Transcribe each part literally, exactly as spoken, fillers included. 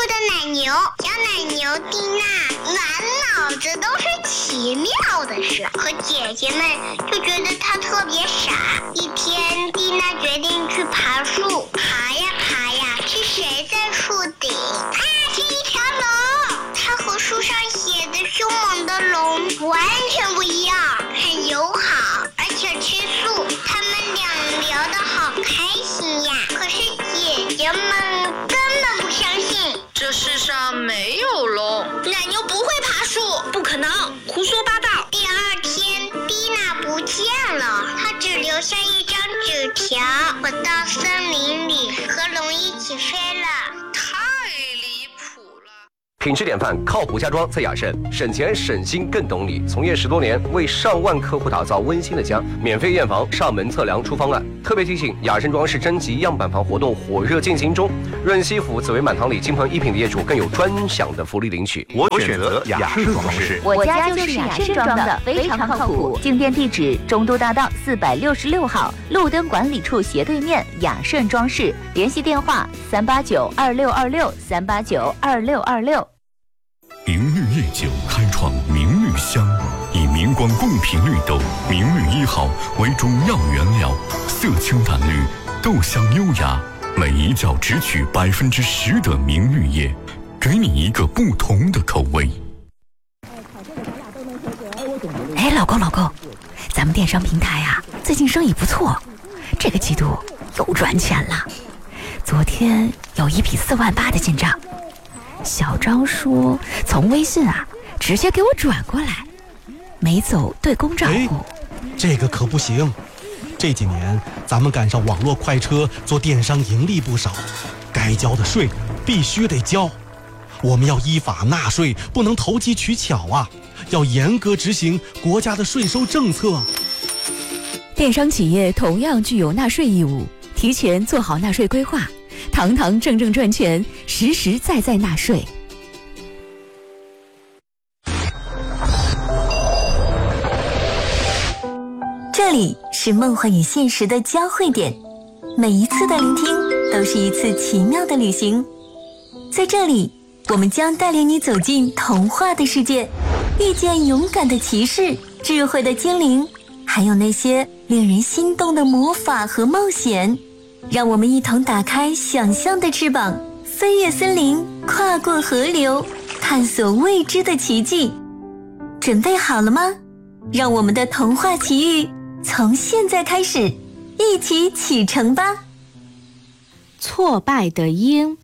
的奶牛，小奶牛蒂娜满脑子都是奇妙的事，可姐姐们就觉得她特别傻。一天，蒂娜决定去爬树，爬呀爬呀，是谁在树顶？啊，是一条龙！它和书上写的凶猛的龙完全不一样，很友好，而且吃素。他们俩聊得好开心呀。可是姐姐们根本不相信， 这世上没有龙， 奶牛不会爬树，不可能，胡说八道。 第二天，蒂娜不见了，她只留下一张纸条：我到森林里和龙一起飞了。 太离谱了。 品质典范，靠谱家装在雅盛，省钱省心更懂你。从业十多年，为上万客户打造温馨的家，免费验房、上门测量出方案。特别提醒，雅盛装饰征集样板房活动火热进行中，润西府紫薇满堂里金鹏一品的业主更有专享的福利领取。 我选择雅盛装饰， 我家就是雅盛装的，非常靠谱。进店地址：中都大道四百六十六号，路灯管理处斜对面，雅盛装饰。联系电话：三八九二六二六三八九二六二六。 明绿夜酒开创明绿香，以明光贡品绿豆明绿一号为中药原料，色清淡绿，豆香优雅，每一角只取百分之十的明绿叶，给你一个不同的口味。 哎，老公老公，咱们电商平台啊，最近生意不错，这个季度又赚钱了。昨天有一笔四万八的进账。小张说从微信啊直接给我转过来，没走对公账户。 这个可不行，这几年咱们赶上网络快车，做电商盈利不少，该交的税必须得交。我们要依法纳税，不能投机取巧啊，要严格执行国家的税收政策。 电商企业同样具有纳税义务，提前做好纳税规划，堂堂正正赚钱，实实在在纳税。 这里是梦幻与现实的交汇点，每一次的聆听都是一次奇妙的旅行。在这里，我们将带领你走进童话的世界，遇见勇敢的骑士、智慧的精灵，还有那些令人心动的魔法和冒险。让我们一同打开想象的翅膀，飞越森林，跨过河流，探索未知的奇迹。准备好了吗？让我们的童话奇遇从现在开始，一起启程吧。 挫败的鹰。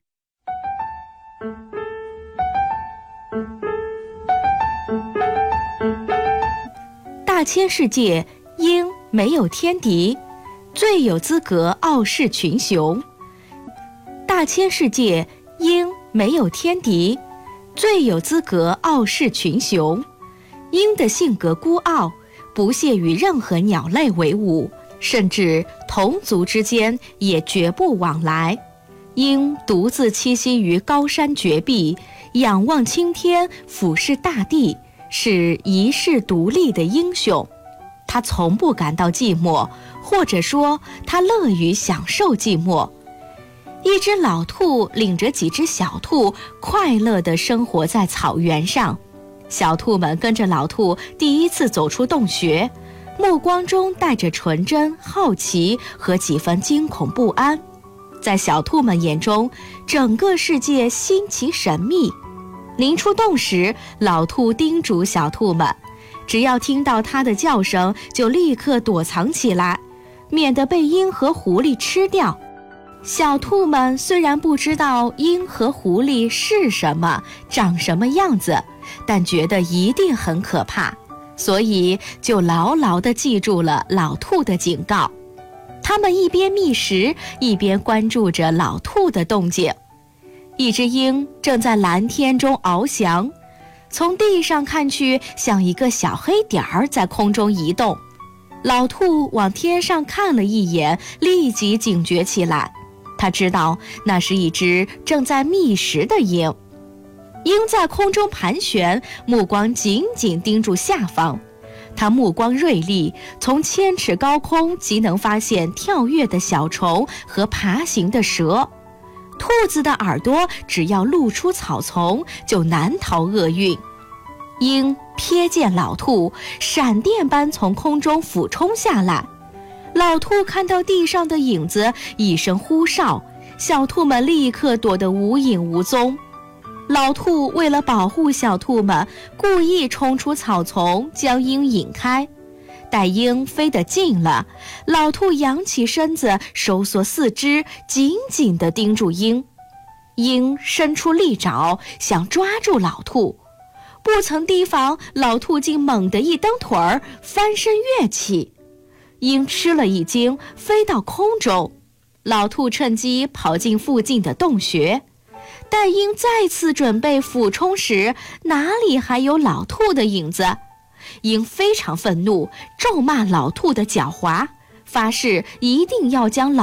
大千世界，鹰没有天敌，最有资格傲视群雄。大千世界，鹰没有天敌，最有资格傲视群雄。鹰的性格孤傲，不屑与任何鸟类为伍，甚至同族之间也绝不往来。鹰独自栖息于高山绝壁，仰望青天，俯视大地，是一世独立的英雄。他从不感到寂寞，或者说他乐于享受寂寞。一只老兔领着几只小兔快乐地生活在草原上，小兔们跟着老兔第一次走出洞穴，目光中带着纯真、好奇和几分惊恐不安。在小兔们眼中，整个世界新奇神秘。临出洞时，老兔叮嘱小兔们，只要听到它的叫声，就立刻躲藏起来，免得被鹰和狐狸吃掉。小兔们虽然不知道鹰和狐狸是什么，长什么样子，但觉得一定很可怕，所以就牢牢地记住了老兔的警告。他们一边觅食，一边关注着老兔的动静。一只鹰正在蓝天中翱翔，从地上看去，像一个小黑点儿在空中移动。老兔往天上看了一眼，立即警觉起来。他知道那是一只正在觅食的鹰。鹰在空中盘旋，目光紧紧盯住下方。它目光锐利，从千尺高空即能发现跳跃的小虫和爬行的蛇。 兔子的耳朵只要露出草丛，就难逃厄运。鹰瞥见老兔，闪电般从空中俯冲下来。老兔看到地上的影子，一声呼哨，小兔们立刻躲得无影无踪。老兔为了保护小兔们，故意冲出草丛，将鹰引开。待鹰飞得近了，老兔扬起身子，收缩四肢，紧紧地盯住鹰。鹰伸出利爪，想抓住老兔，不曾提防，老兔竟猛地一蹬腿儿，翻身跃起。鹰吃了一惊，飞到空中。老兔趁机跑进附近的洞穴。待鹰再次准备俯冲时，哪里还有老兔的影子？鹰非常愤怒，咒骂老兔的狡猾，发誓一定要将老